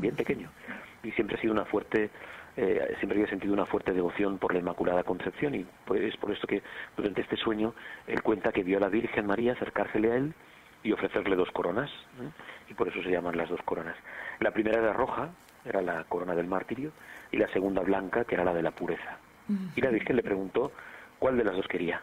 bien pequeño, y siempre ha sido una fuerte, siempre había sentido una fuerte devoción por la Inmaculada Concepción, y pues es por esto que durante este sueño él cuenta que vio a la Virgen María acercársele a él y ofrecerle 2 coronas, y por eso se llaman las 2 coronas. La primera era roja, era la corona del martirio, y la segunda blanca, que era la de la pureza. Y la Virgen le preguntó cuál de las 2 quería.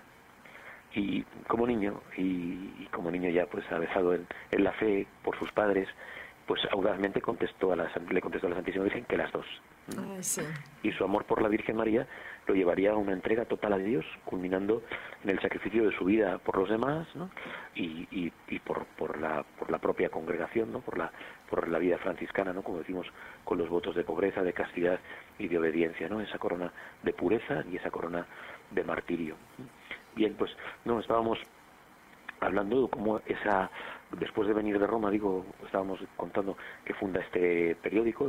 Y como niño, y como niño ya pues avesado en la fe por sus padres, pues audazmente le contestó a la Santísima Virgen que las 2. Sí. Y su amor por la Virgen María lo llevaría a una entrega total a Dios, culminando en el sacrificio de su vida por los demás, ¿no? y por la propia congregación, ¿no? por la vida franciscana, ¿no? Como decimos, con los votos de pobreza, de castidad y de obediencia, ¿no? Esa corona de pureza y esa corona de martirio. Bien, pues no, estábamos hablando de cómo después de venir de Roma, estábamos contando que funda este periódico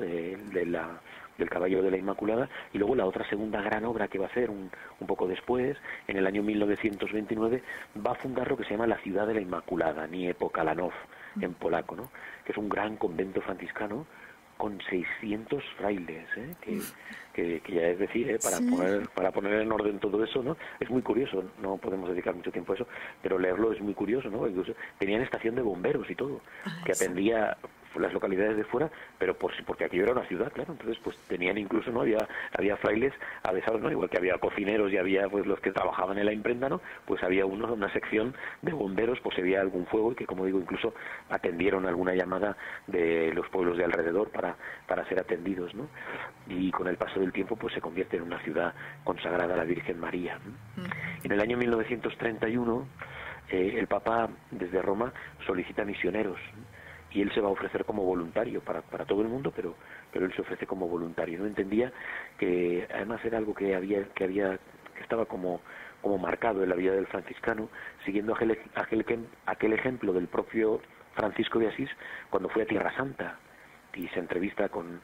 del Caballero de la Inmaculada, y luego la otra segunda gran obra que va a hacer un poco después, en el año 1929, va a fundar lo que se llama la Ciudad de la Inmaculada, Niepo Kalanów, en polaco, ¿no? Que es un gran convento franciscano con 600 frailes, que ya es decir, para poner en orden todo eso, ¿no? Es muy curioso, no podemos dedicar mucho tiempo a eso, pero leerlo es muy curioso, ¿no? Incluso tenían estación de bomberos y todo, que atendía las localidades de fuera, pero porque aquello era una ciudad, claro, entonces pues tenían incluso, ¿no? Había frailes avesados, ¿no? Igual que había cocineros y había pues los que trabajaban en la imprenta, ¿no? Pues había una sección de bomberos, pues si había algún fuego, y que, como digo, incluso atendieron alguna llamada de los pueblos de alrededor para ser atendidos, ¿no? Y con el paso del tiempo pues se convierte en una ciudad consagrada a la Virgen María, ¿no? En el año 1931 el Papa desde Roma solicita misioneros, ¿no? Y él se va a ofrecer como voluntario para todo el mundo, pero él se ofrece como voluntario. No entendía que además era algo que estaba como marcado en la vida del franciscano, siguiendo aquel ejemplo del propio Francisco de Asís cuando fue a Tierra Santa y se entrevista con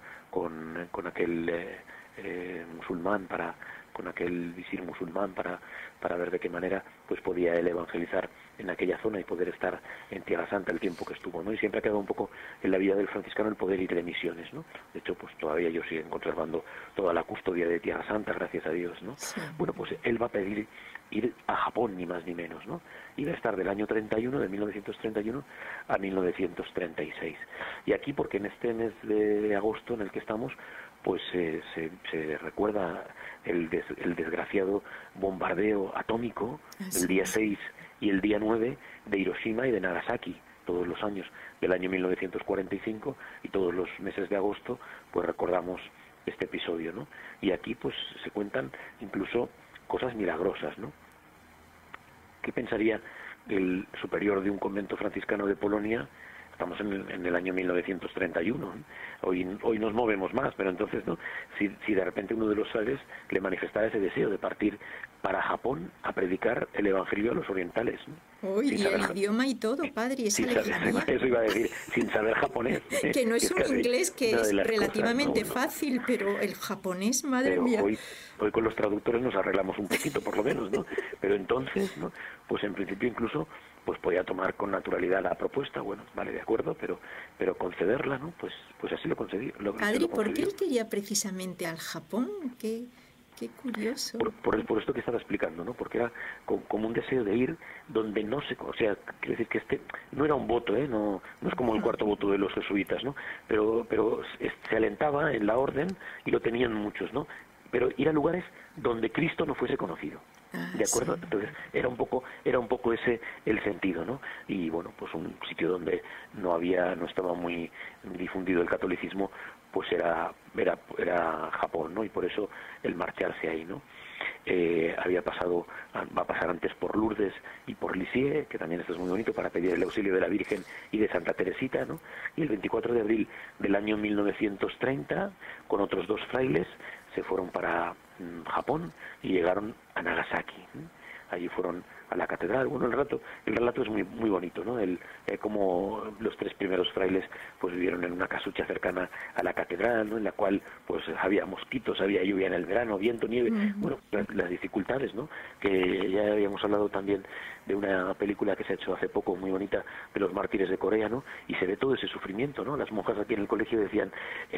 aquel musulmán, con aquel visir musulmán para ver de qué manera pues podía él evangelizar en aquella zona y poder estar en Tierra Santa el tiempo que estuvo, ¿no? Y siempre ha quedado un poco en la vida del franciscano el poder ir de misiones, ¿no? De hecho, pues todavía ellos siguen conservando toda la custodia de Tierra Santa, gracias a Dios, ¿no? Sí. Bueno, pues él va a pedir ir a Japón, ni más ni menos, ¿no? Y va a estar del año 31, de 1931 a 1936. Y aquí, porque en este mes de agosto en el que estamos, pues se recuerda el desgraciado bombardeo atómico del día 6 y el día 9 de Hiroshima y de Nagasaki, todos los años del año 1945, y todos los meses de agosto pues recordamos este episodio, ¿no? Y aquí pues se cuentan incluso cosas milagrosas, ¿no? ¿Qué pensaría el superior de un convento franciscano de Polonia? Estamos en el año 1931, ¿no? Hoy nos movemos más, pero entonces, ¿no? Si de repente uno de los frailes le manifestara ese deseo de partir para Japón a predicar el evangelio a los orientales, ¿no? Uy, y el idioma y todo, padre, esa lejanía. Eso iba a decir, sin saber japonés. Que no es un inglés que es relativamente cosas, ¿no? fácil, pero el japonés, madre mía. Hoy con los traductores nos arreglamos un poquito, por lo menos, ¿no? Pero entonces, ¿no? Pues en principio incluso pues podía tomar con naturalidad la propuesta, bueno, vale, de acuerdo, pero concederla, ¿no? Pues así lo concedí. Padre, ¿por qué él quería precisamente al Japón? Qué curioso. Por esto que estaba explicando, ¿no? Porque era como un deseo de ir donde no se... O sea, quiero decir que este no era un voto, no es como el cuarto voto de los jesuitas, ¿no? Pero se alentaba en la orden y lo tenían muchos, ¿no? Pero ir a lugares donde Cristo no fuese conocido. ¿De acuerdo? Sí. Entonces era un poco ese el sentido, ¿no? Y bueno, pues un sitio donde no estaba muy difundido el catolicismo, pues era Japón, ¿no? Y por eso el marcharse ahí, ¿no? Va a pasar antes por Lourdes y por Lisieux, que también esto es muy bonito, para pedir el auxilio de la Virgen y de Santa Teresita, ¿no? Y el 24 de abril del año 1930, con otros 2 frailes, se fueron para Japón y llegaron a Nagasaki. Allí fueron a la catedral. Bueno, el relato es muy muy bonito, ¿no? Como los 3 primeros frailes pues vivieron en una casucha cercana a la catedral, ¿no? En la cual pues había mosquitos, había lluvia en el verano, viento, nieve, bueno, las dificultades, ¿no? Que ya habíamos hablado también de una película que se ha hecho hace poco muy bonita de los mártires de Corea, ¿no? Y se ve todo ese sufrimiento, ¿no? Las monjas aquí en el colegio decían